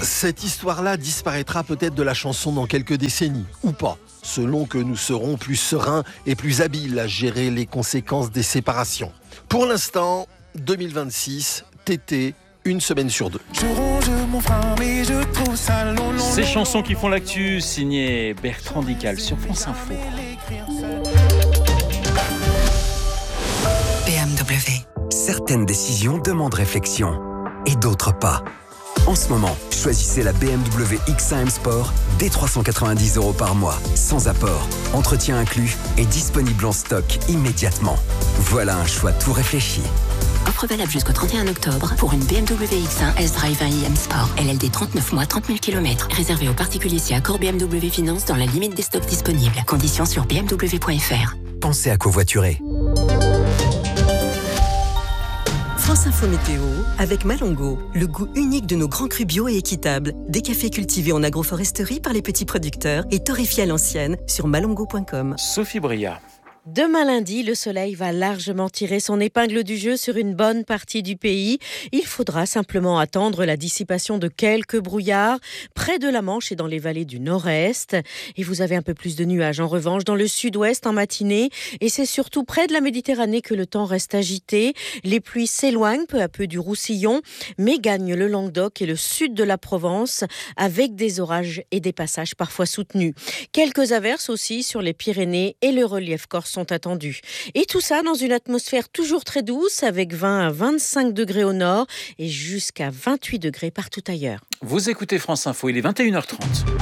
Cette histoire-là disparaîtra peut-être de la chanson dans quelques décennies, ou pas, selon que nous serons plus sereins et plus habiles à gérer les conséquences des séparations. Pour l'instant, 2026, Tété, une semaine sur deux. Ces chansons qui font l'actu, signé Bertrand Dical sur France Info. BMW. Certaines décisions demandent réflexion et d'autres pas. En ce moment, choisissez la BMW X1 M Sport dès 390 € par mois, sans apport, entretien inclus et disponible en stock immédiatement. Voilà un choix tout réfléchi. Offre valable jusqu'au 31 octobre pour une BMW X1 S-Drive 1i M Sport. LLD 39 mois, 30 000 km. Réservé aux particuliers si accord BMW Finance dans la limite des stocks disponibles. Conditions sur bmw.fr. Pensez à covoiturer. France Info Météo avec Malongo, le goût unique de nos grands crus bio et équitables. Des cafés cultivés en agroforesterie par les petits producteurs et torréfiés à l'ancienne sur malongo.com. Sophie Bria. Demain lundi, le soleil va largement tirer son épingle du jeu sur une bonne partie du pays. Il faudra simplement attendre la dissipation de quelques brouillards près de la Manche et dans les vallées du nord-est. Et vous avez un peu plus de nuages en revanche dans le sud-ouest en matinée. Et c'est surtout près de la Méditerranée que le temps reste agité. Les pluies s'éloignent peu à peu du Roussillon, mais gagnent le Languedoc et le sud de la Provence avec des orages et des passages parfois soutenus. Quelques averses aussi sur les Pyrénées et le relief corse sont attendus. Et tout ça dans une atmosphère toujours très douce avec 20 à 25 degrés au nord et jusqu'à 28 degrés partout ailleurs. Vous écoutez France Info, il est 21h30.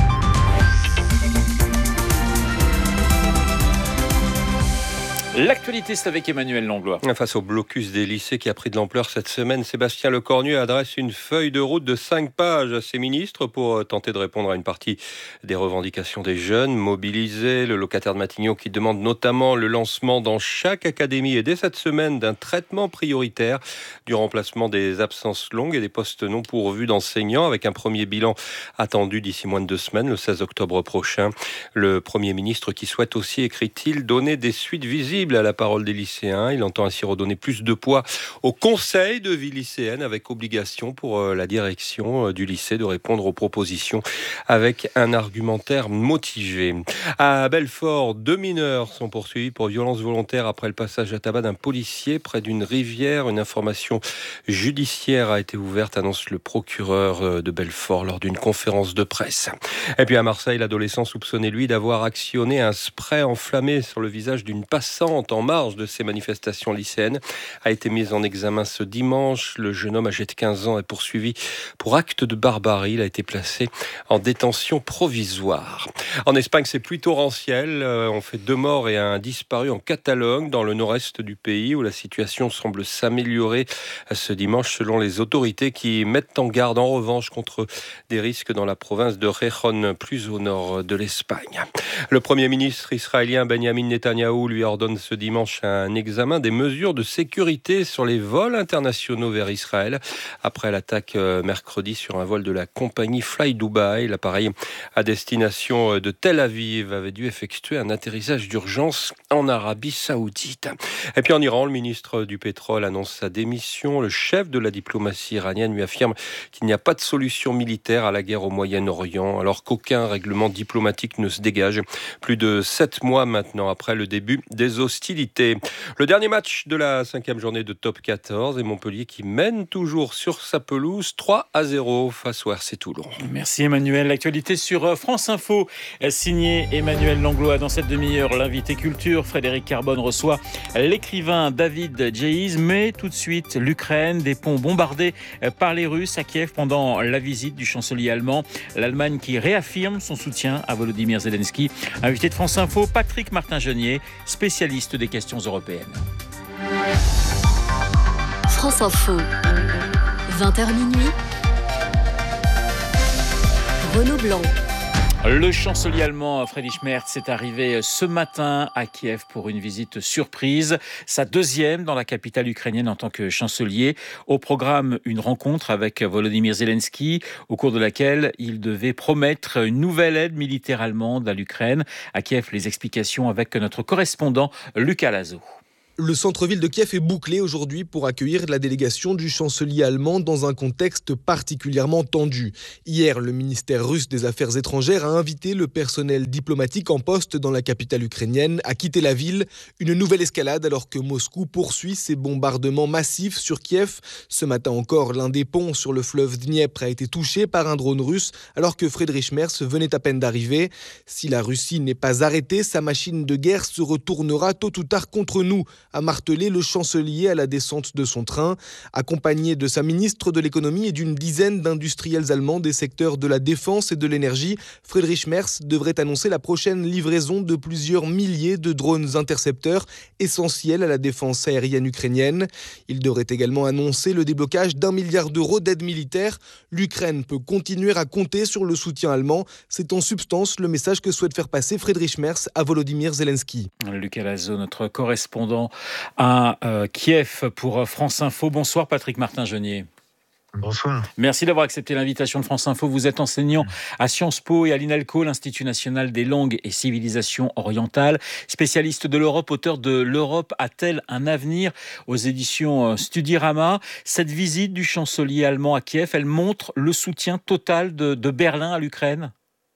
L'actualité, c'est avec Emmanuel Langlois. Face au blocus des lycées qui a pris de l'ampleur cette semaine, Sébastien Lecornu adresse une feuille de route de 5 pages à ses ministres pour tenter de répondre à une partie des revendications des jeunes mobilisés. Le locataire de Matignon qui demande notamment le lancement dans chaque académie et dès cette semaine d'un traitement prioritaire du remplacement des absences longues et des postes non pourvus d'enseignants avec un premier bilan attendu d'ici moins de 2 semaines, le 16 octobre prochain. Le Premier ministre qui souhaite aussi, écrit-il, donner des suites visibles à la parole des lycéens. Il entend ainsi redonner plus de poids au conseil de vie lycéenne avec obligation pour la direction du lycée de répondre aux propositions avec un argumentaire motivé. À Belfort, 2 mineurs sont poursuivis pour violence volontaire après le passage à tabac d'un policier près d'une rivière. Une information judiciaire a été ouverte, annonce le procureur de Belfort lors d'une conférence de presse. Et puis à Marseille, l'adolescent soupçonné, lui, d'avoir actionné un spray enflammé sur le visage d'une passante en marge de ces manifestations lycéennes a été mis en examen ce dimanche. Le jeune homme âgé de 15 ans est poursuivi pour acte de barbarie. Il a été placé en détention provisoire. En Espagne, c'est plus torrentiel. On fait 2 morts et un disparu en Catalogne, dans le nord-est du pays, où la situation semble s'améliorer ce dimanche, selon les autorités qui mettent en garde en revanche contre des risques dans la province de Gijón, plus au nord de l'Espagne. Le Premier ministre israélien Benjamin Netanyahou lui ordonne ce dimanche un examen des mesures de sécurité sur les vols internationaux vers Israël après l'attaque mercredi sur un vol de la compagnie Fly Dubai. L'appareil à destination de Tel Aviv avait dû effectuer un atterrissage d'urgence en Arabie Saoudite. Et puis en Iran, le ministre du pétrole annonce sa démission. Le chef de la diplomatie iranienne lui affirme qu'il n'y a pas de solution militaire à la guerre au Moyen-Orient, alors qu'aucun règlement diplomatique ne se dégage. Plus de 7 mois maintenant après le début des hostilités. Le dernier match de la 5e journée de Top 14 et Montpellier qui mène toujours sur sa pelouse 3-0 face au RC Toulon. Merci Emmanuel. L'actualité sur France Info, signé Emmanuel Langlois. Dans cette demi-heure, l'invité culture, Frédéric Carbone, reçoit l'écrivain David Djeiz. Mais tout de suite, l'Ukraine, des ponts bombardés par les Russes à Kiev pendant la visite du chancelier allemand. L'Allemagne qui réaffirme son soutien à Volodymyr Zelensky. Invité de France Info, Patrick Martin-Genier, spécialiste des questions européennes. France Info, 20h minuit. Renaud Blanc. Le chancelier allemand Friedrich Merz est arrivé ce matin à Kiev pour une visite surprise, sa 2e dans la capitale ukrainienne en tant que chancelier. Au programme, une rencontre avec Volodymyr Zelensky, au cours de laquelle il devait promettre une nouvelle aide militaire allemande à l'Ukraine. À Kiev, les explications avec notre correspondant Lucas Lazo. Le centre-ville de Kiev est bouclé aujourd'hui pour accueillir la délégation du chancelier allemand dans un contexte particulièrement tendu. Hier, le ministère russe des Affaires étrangères a invité le personnel diplomatique en poste dans la capitale ukrainienne à quitter la ville. Une nouvelle escalade alors que Moscou poursuit ses bombardements massifs sur Kiev. Ce matin encore, l'un des ponts sur le fleuve Dniepr a été touché par un drone russe alors que Friedrich Merz venait à peine d'arriver. Si la Russie n'est pas arrêtée, sa machine de guerre se retournera tôt ou tard contre nous, a martelé le chancelier à la descente de son train. Accompagné de sa ministre de l'économie et d'une dizaine d'industriels allemands des secteurs de la défense et de l'énergie, Friedrich Merz devrait annoncer la prochaine livraison de plusieurs milliers de drones intercepteurs essentiels à la défense aérienne ukrainienne. Il devrait également annoncer le déblocage d'1 milliard d'euros d'aide militaire. L'Ukraine peut continuer à compter sur le soutien allemand. C'est en substance le message que souhaite faire passer Friedrich Merz à Volodymyr Zelensky. Lucas Lazo, notre correspondant à Kiev pour France Info. Bonsoir Patrick Martin-Genier. Bonsoir. Merci d'avoir accepté l'invitation de France Info. Vous êtes enseignant à Sciences Po et à l'INALCO, l'Institut national des langues et civilisations orientales, spécialiste de l'Europe, auteur de L'Europe a-t-elle un avenir aux éditions Studirama. Cette visite du chancelier allemand à Kiev, elle montre le soutien total de Berlin à l'Ukraine.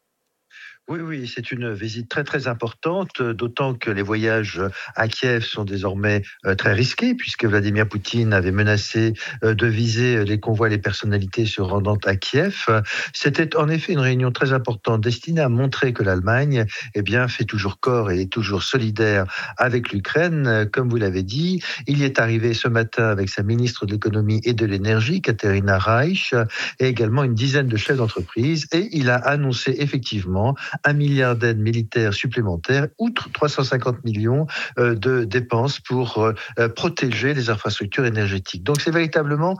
Oui, c'est une visite très très importante, d'autant que les voyages à Kiev sont désormais très risqués, puisque Vladimir Poutine avait menacé de viser les convois et les personnalités se rendant à Kiev. C'était en effet une réunion très importante destinée à montrer que l'Allemagne fait toujours corps et est toujours solidaire avec l'Ukraine. Comme vous l'avez dit, il y est arrivé ce matin avec sa ministre de l'économie et de l'énergie, Katerina Reich, et également une dizaine de chefs d'entreprise, et il a annoncé effectivement 1 milliard d'aides militaires supplémentaires, outre 350 millions de dépenses pour protéger les infrastructures énergétiques. Donc c'est véritablement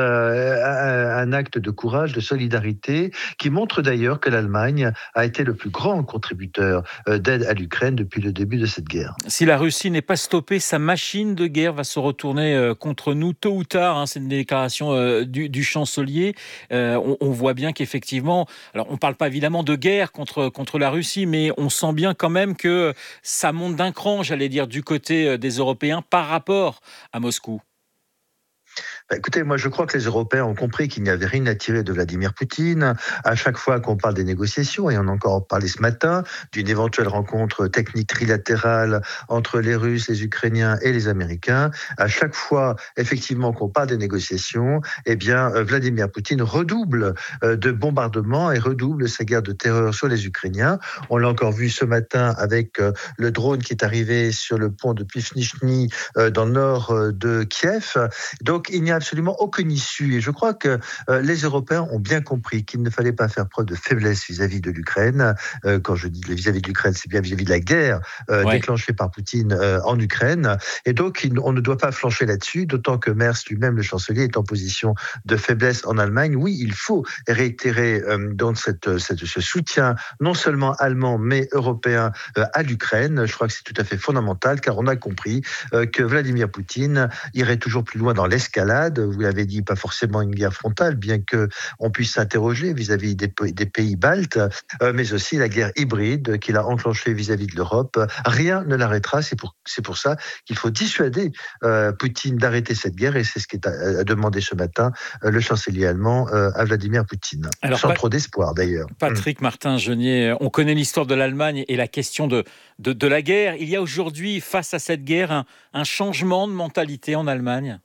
un acte de courage, de solidarité, qui montre d'ailleurs que l'Allemagne a été le plus grand contributeur d'aide à l'Ukraine depuis le début de cette guerre. Si la Russie n'est pas stoppée, sa machine de guerre va se retourner contre nous tôt ou tard. C'est une déclaration du chancelier. On voit bien qu'effectivement, alors on ne parle pas évidemment de guerre contre la Russie, mais on sent bien quand même que ça monte d'un cran, j'allais dire, du côté des Européens par rapport à Moscou. Écoutez, moi je crois que les Européens ont compris qu'il n'y avait rien à tirer de Vladimir Poutine. À chaque fois qu'on parle des négociations, et on a encore parlé ce matin, d'une éventuelle rencontre technique trilatérale entre les Russes, les Ukrainiens et les Américains, à chaque fois effectivement qu'on parle des négociations, Vladimir Poutine redouble de bombardements et redouble sa guerre de terreur sur les Ukrainiens. On l'a encore vu ce matin avec le drone qui est arrivé sur le pont de Pivnitchny dans le nord de Kiev. Donc il n'y a absolument aucune issue. Et je crois que les Européens ont bien compris qu'il ne fallait pas faire preuve de faiblesse vis-à-vis de l'Ukraine. Quand je dis vis-à-vis de l'Ukraine, c'est bien vis-à-vis de la guerre déclenchée par Poutine en Ukraine. Et donc, on ne doit pas flancher là-dessus, d'autant que Merz lui-même, le chancelier, est en position de faiblesse en Allemagne. Oui, il faut réitérer donc ce soutien, non seulement allemand, mais européen à l'Ukraine. Je crois que c'est tout à fait fondamental, car on a compris que Vladimir Poutine irait toujours plus loin dans l'escalade. Vous l'avez dit, pas forcément une guerre frontale, bien qu'on puisse s'interroger vis-à-vis des pays baltes, mais aussi la guerre hybride qu'il a enclenchée vis-à-vis de l'Europe. Rien ne l'arrêtera. C'est pour ça qu'il faut dissuader Poutine d'arrêter cette guerre, et c'est ce qu'a demandé ce matin le chancelier allemand à Vladimir Poutine. Alors, sans trop d'espoir d'ailleurs. Patrick Martin-Genier, on connaît l'histoire de l'Allemagne et la question de la guerre. Il y a aujourd'hui, face à cette guerre, un changement de mentalité en Allemagne.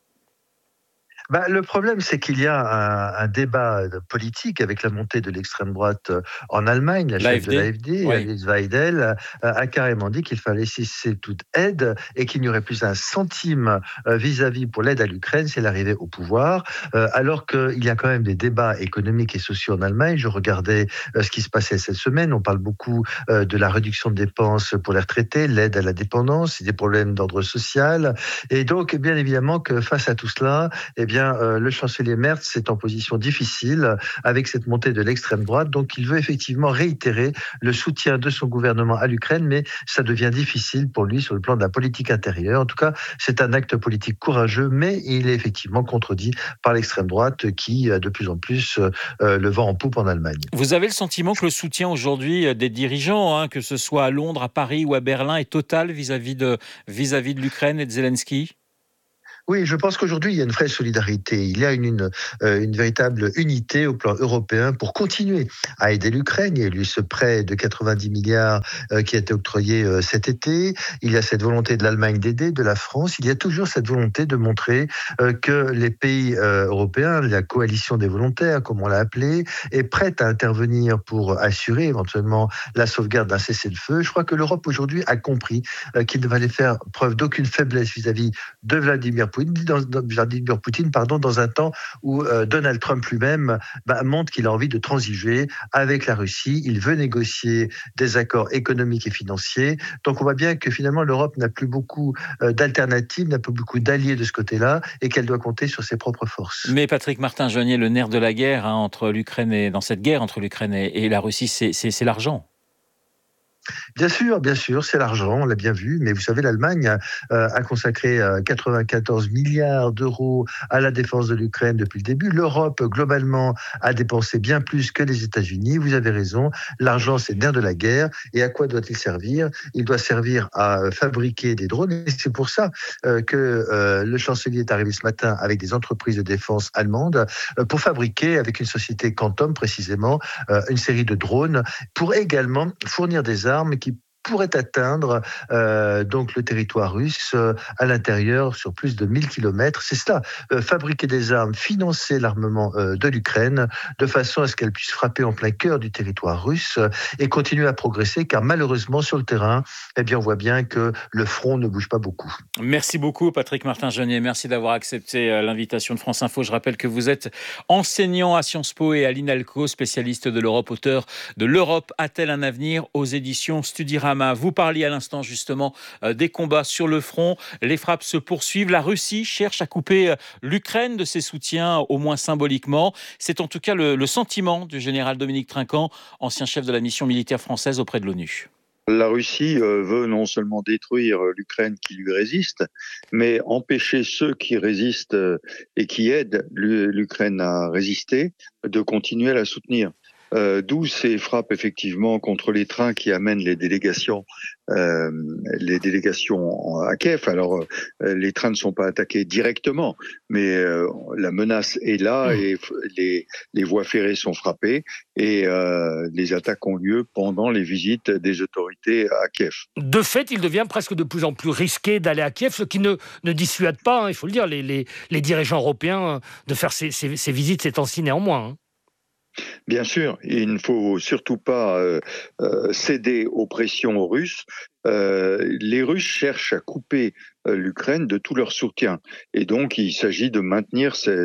Le problème, c'est qu'il y a un débat politique avec la montée de l'extrême droite en Allemagne. La chef de l'AfD, Alice Weidel, a carrément dit qu'il fallait cesser toute aide et qu'il n'y aurait plus un centime vis-à-vis pour l'aide à l'Ukraine si elle arrivait au pouvoir, alors qu'il y a quand même des débats économiques et sociaux en Allemagne. Je regardais ce qui se passait cette semaine. On parle beaucoup de la réduction de dépenses pour les retraités, l'aide à la dépendance, des problèmes d'ordre social. Et donc, bien évidemment que face à tout cela, bien, le chancelier Merz est en position difficile avec cette montée de l'extrême droite. Donc, il veut effectivement réitérer le soutien de son gouvernement à l'Ukraine, mais ça devient difficile pour lui sur le plan de la politique intérieure. En tout cas, c'est un acte politique courageux, mais il est effectivement contredit par l'extrême droite qui a de plus en plus le vent en poupe en Allemagne. Vous avez le sentiment que le soutien aujourd'hui des dirigeants, que ce soit à Londres, à Paris ou à Berlin, est total vis-à-vis de l'Ukraine et de Zelensky ? Oui, je pense qu'aujourd'hui, il y a une vraie solidarité. Il y a une véritable unité au plan européen pour continuer à aider l'Ukraine. Il y a eu ce prêt de 90 milliards qui a été octroyé cet été. Il y a cette volonté de l'Allemagne d'aider, de la France. Il y a toujours cette volonté de montrer que les pays européens, la coalition des volontaires, comme on l'a appelé, est prête à intervenir pour assurer éventuellement la sauvegarde d'un cessez-le-feu. Je crois que l'Europe aujourd'hui a compris qu'il ne fallait faire preuve d'aucune faiblesse vis-à-vis de Vladimir Poutine, dans un temps où Donald Trump lui-même montre qu'il a envie de transiger avec la Russie. Il veut négocier des accords économiques et financiers. Donc on voit bien que finalement l'Europe n'a plus beaucoup d'alternatives, n'a plus beaucoup d'alliés de ce côté-là et qu'elle doit compter sur ses propres forces. Mais Patrick Martin-Jeunier, le nerf de la guerre entre l'Ukraine et dans cette guerre entre l'Ukraine et la Russie, c'est l'argent. Bien sûr, c'est l'argent, on l'a bien vu, mais vous savez, l'Allemagne a consacré 94 milliards d'euros à la défense de l'Ukraine depuis le début. L'Europe, globalement, a dépensé bien plus que les États-Unis. Vous avez raison, l'argent, c'est le nerf de la guerre. Et à quoi doit-il servir ? Il doit servir à fabriquer des drones. Et c'est pour ça que le chancelier est arrivé ce matin avec des entreprises de défense allemandes pour fabriquer, avec une société Quantum précisément, une série de drones pour également fournir des armes qui pourrait atteindre donc le territoire russe à l'intérieur sur plus de 1000 km. C'est cela, fabriquer des armes, financer l'armement de l'Ukraine de façon à ce qu'elle puisse frapper en plein cœur du territoire russe et continuer à progresser, car malheureusement sur le terrain, on voit bien que le front ne bouge pas beaucoup. Merci beaucoup Patrick Martin-Jeunier, merci d'avoir accepté l'invitation de France Info. Je rappelle que vous êtes enseignant à Sciences Po et à l'INALCO, spécialiste de l'Europe, auteur de L'Europe a-t-elle un avenir aux éditions Studirama. Vous parliez à l'instant justement des combats sur le front. Les frappes se poursuivent. La Russie cherche à couper l'Ukraine de ses soutiens, au moins symboliquement. C'est en tout cas le sentiment du général Dominique Trinquant, ancien chef de la mission militaire française auprès de l'ONU. La Russie veut non seulement détruire l'Ukraine qui lui résiste, mais empêcher ceux qui résistent et qui aident l'Ukraine à résister de continuer à la soutenir. D'où ces frappes effectivement contre les trains qui amènent les délégations à Kiev. Alors les trains ne sont pas attaqués directement, mais la menace est là et les voies ferrées sont frappées et les attaques ont lieu pendant les visites des autorités à Kiev. De fait, il devient presque de plus en plus risqué d'aller à Kiev, ce qui ne dissuade pas, il faut le dire, les dirigeants européens de faire ces visites ces temps-ci néanmoins. Bien sûr, il ne faut surtout pas céder aux pressions russes. Les Russes cherchent à couper l'Ukraine de tout leur soutien. Et donc, il s'agit de maintenir ce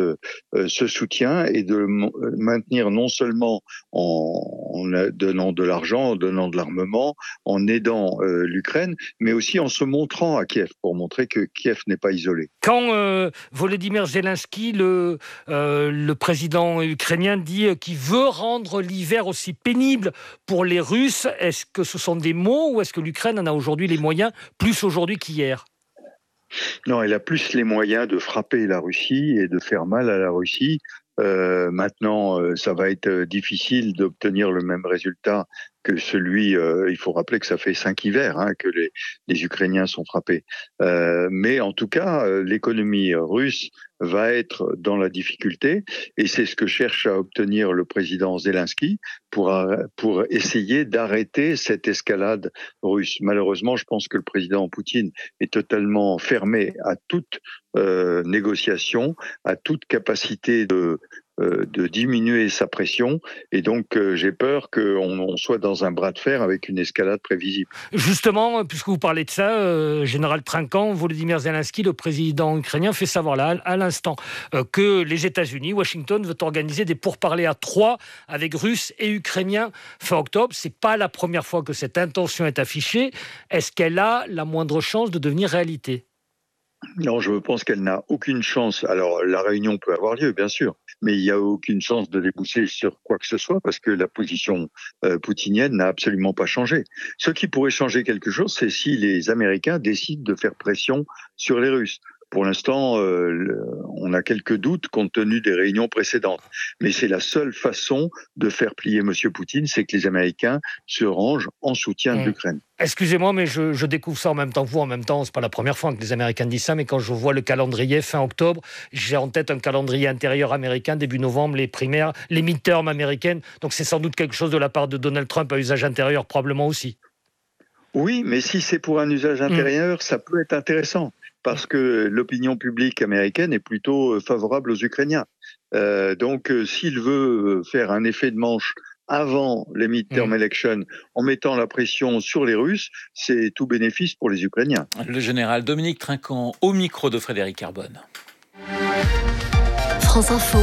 soutien et de maintenir non seulement en donnant de l'argent, en donnant de l'armement, en aidant l'Ukraine, mais aussi en se montrant à Kiev pour montrer que Kiev n'est pas isolé. Quand Volodymyr Zelensky, le président ukrainien, dit qu'il veut rendre l'hiver aussi pénible pour les Russes, est-ce que ce sont des mots ou est-ce que l'Ukraine en a aujourd'hui les moyens, plus aujourd'hui qu'hier ? Non, elle a plus les moyens de frapper la Russie et de faire mal à la Russie. Maintenant, ça va être difficile d'obtenir le même résultat que celui, il faut rappeler que ça fait 5 hivers que les Ukrainiens sont frappés. Mais en tout cas, l'économie russe va être dans la difficulté et c'est ce que cherche à obtenir le président Zelensky pour essayer d'arrêter cette escalade russe. Malheureusement, je pense que le président Poutine est totalement fermé à toute négociation, à toute capacité de diminuer sa pression et donc j'ai peur qu'on soit dans un bras de fer avec une escalade prévisible. Justement, puisque vous parlez de ça, Général Trinquant, Volodymyr Zelensky, le président ukrainien, fait savoir là à l'instant que les États-Unis, Washington, veut organiser des pourparlers à 3 avec Russes et Ukrainiens fin octobre. C'est pas la première fois que cette intention est affichée. Est-ce qu'elle a la moindre chance de devenir réalité ? Non, je pense qu'elle n'a aucune chance. Alors, la réunion peut avoir lieu, bien sûr, mais il n'y a aucune chance de déboucher sur quoi que ce soit parce que la position poutinienne n'a absolument pas changé. Ce qui pourrait changer quelque chose, c'est si les Américains décident de faire pression sur les Russes. Pour l'instant, on a quelques doutes compte tenu des réunions précédentes. Mais c'est la seule façon de faire plier M. Poutine, c'est que les Américains se rangent en soutien de l'Ukraine. Excusez-moi, mais je découvre ça en même temps que vous. En même temps, c'est pas la première fois que les Américains disent ça, mais quand je vois le calendrier fin octobre, j'ai en tête un calendrier intérieur américain, début novembre, les primaires, les midterms américaines. Donc c'est sans doute quelque chose de la part de Donald Trump à usage intérieur, probablement aussi. Oui, mais si c'est pour un usage intérieur, ça peut être intéressant. Parce que l'opinion publique américaine est plutôt favorable aux Ukrainiens. Donc, s'il veut faire un effet de manche avant les midterm elections en mettant la pression sur les Russes, c'est tout bénéfice pour les Ukrainiens. Le général Dominique Trinquant au micro de Frédéric Carbone. France Info,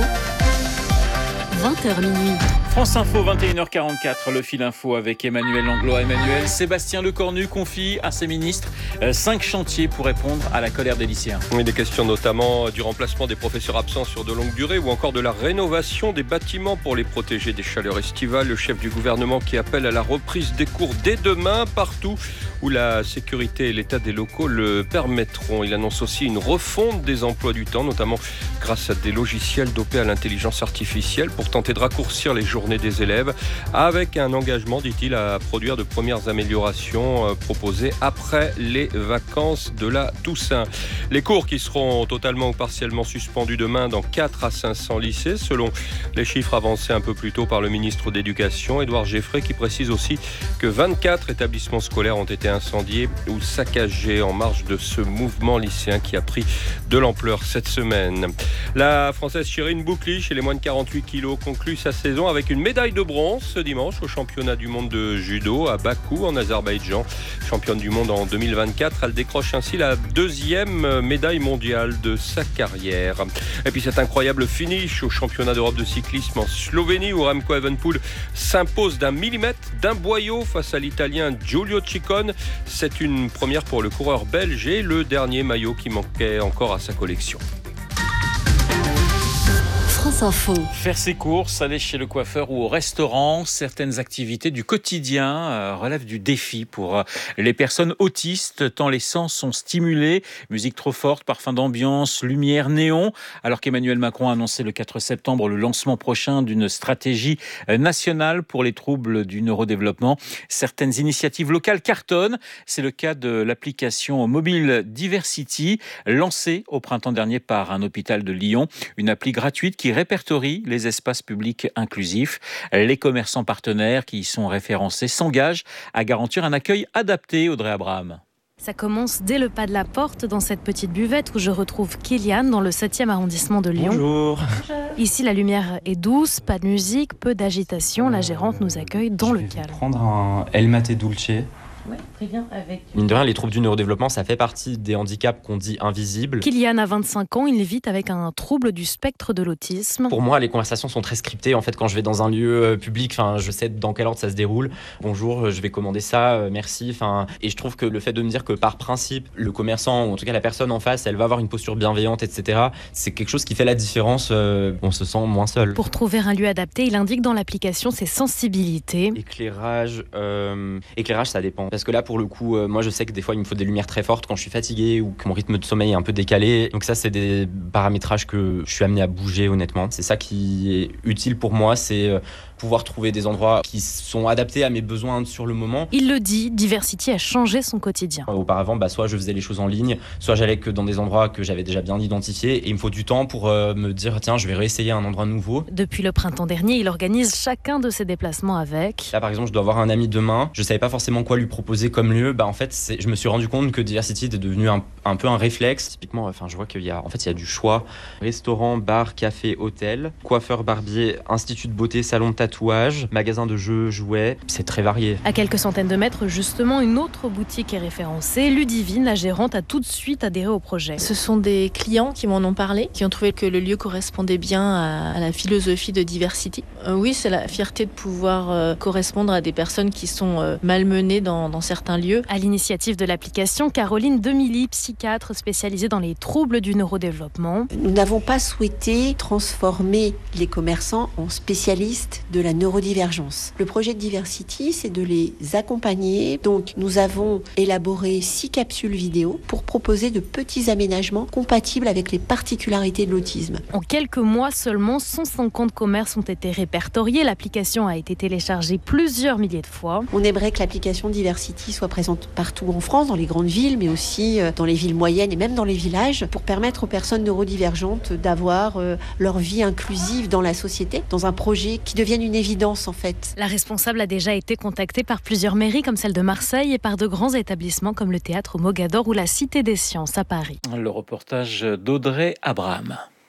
20h minuit. France Info, 21h44, le fil info avec Emmanuel Langlois. Emmanuel, Sébastien Lecornu confie à ses ministres 5 chantiers pour répondre à la colère des lycéens. Oui, des questions notamment du remplacement des professeurs absents sur de longue durée ou encore de la rénovation des bâtiments pour les protéger des chaleurs estivales. Le chef du gouvernement qui appelle à la reprise des cours dès demain partout où la sécurité et l'état des locaux le permettront. Il annonce aussi une refonte des emplois du temps, notamment grâce à des logiciels dopés à l'intelligence artificielle pour tenter de raccourcir les journées des élèves, avec un engagement, dit-il, à produire de premières améliorations proposées après les vacances de la Toussaint. Les cours qui seront totalement ou partiellement suspendus demain dans 4 à 500 lycées, selon les chiffres avancés un peu plus tôt par le ministre d'Éducation, Édouard Geffray, qui précise aussi que 24 établissements scolaires ont été incendiés ou saccagés en marge de ce mouvement lycéen qui a pris de l'ampleur cette semaine. La Française Chérine Boukli, chez les moins de 48 kilos, conclut sa saison avec une médaille de bronze ce dimanche au championnat du monde de judo à Bakou en Azerbaïdjan. Championne du monde en 2024, elle décroche ainsi la 2e médaille mondiale de sa carrière. Et puis cet incroyable finish au championnat d'Europe de cyclisme en Slovénie où Remco Evenepoel s'impose d'un millimètre, d'un boyau face à l'Italien Giulio Ciccone. C'est une première pour le coureur belge et le dernier maillot qui manquait encore à sa collection. France Info. Faire ses courses, aller chez le coiffeur ou au restaurant, certaines activités du quotidien relèvent du défi pour les personnes autistes, tant les sens sont stimulés. Musique trop forte, parfum d'ambiance, lumière, néon. Alors qu'Emmanuel Macron a annoncé le 4 septembre le lancement prochain d'une stratégie nationale pour les troubles du neurodéveloppement, certaines initiatives locales cartonnent. C'est le cas de l'application mobile Diversity, lancée au printemps dernier par un hôpital de Lyon. Une appli gratuite qui répertorie les espaces publics inclusifs. Les commerçants partenaires qui y sont référencés s'engagent à garantir un accueil adapté, Audrey Abraham. Ça commence dès le pas de la porte, dans cette petite buvette où je retrouve Kylian, dans le 7e arrondissement de Lyon. Bonjour. Ici, la lumière est douce, pas de musique, peu d'agitation. La gérante nous accueille dans le calme. Je vais prendre un El Mate Dulce. Ouais, très bien. Avec... Mine de rien, les troubles du neurodéveloppement, ça fait partie des handicaps qu'on dit invisibles. Kylian a 25 ans, il vit avec un trouble du spectre de l'autisme. Pour moi, les conversations sont très scriptées. En fait, quand je vais dans un lieu public, je sais dans quel ordre ça se déroule. Bonjour, je vais commander ça, merci. Et je trouve que le fait de me dire que par principe, le commerçant, ou en tout cas la personne en face, elle va avoir une posture bienveillante, etc., c'est quelque chose qui fait la différence. On se sent moins seul. Pour trouver un lieu adapté, il indique dans l'application ses sensibilités. Éclairage, ça dépend. Parce que là, pour le coup, moi, je sais que des fois, il me faut des lumières très fortes quand je suis fatigué ou que mon rythme de sommeil est un peu décalé. Donc ça, c'est des paramétrages que je suis amené à bouger, honnêtement. C'est ça qui est utile pour moi, c'est pouvoir trouver des endroits qui sont adaptés à mes besoins sur le moment. Il le dit, Diversity a changé son quotidien. Auparavant, soit je faisais les choses en ligne, soit j'allais que dans des endroits que j'avais déjà bien identifiés. Et il me faut du temps pour me dire, tiens, je vais réessayer un endroit nouveau. Depuis le printemps dernier, il organise chacun de ses déplacements avec. Là, par exemple, je dois voir un ami demain. Je savais pas forcément quoi lui proposer comme lieu. En fait, je me suis rendu compte que Diversity était devenu un peu un réflexe. Typiquement, je vois qu'il y a du choix. Restaurant, bar, café, hôtel, coiffeur, barbier, institut de beauté, salon de tatouage, tatouages, magasins de jeux, jouets, c'est très varié. À quelques centaines de mètres, justement, une autre boutique est référencée. Ludivine, la gérante, a tout de suite adhéré au projet. Ce sont des clients qui m'en ont parlé, qui ont trouvé que le lieu correspondait bien à la philosophie de Diversity. Oui, c'est la fierté de pouvoir correspondre à des personnes qui sont malmenées dans certains lieux. À l'initiative de l'application, Caroline Demilly, psychiatre spécialisée dans les troubles du neurodéveloppement. Nous n'avons pas souhaité transformer les commerçants en spécialistes de la neurodivergence. Le projet de Diversity, c'est de les accompagner. Donc, nous avons élaboré 6 capsules vidéo pour proposer de petits aménagements compatibles avec les particularités de l'autisme. En quelques mois seulement, 150 commerces ont été répertoriés. L'application a été téléchargée plusieurs milliers de fois. On aimerait que l'application Diversity soit présente partout en France, dans les grandes villes, mais aussi dans les villes moyennes et même dans les villages, pour permettre aux personnes neurodivergentes d'avoir leur vie inclusive dans la société, dans un projet qui devienne une évidence en fait. La responsable a déjà été contactée par plusieurs mairies comme celle de Marseille et par de grands établissements comme le théâtre Mogador ou la Cité des Sciences à Paris. Le reportage d'Audrey Abraham.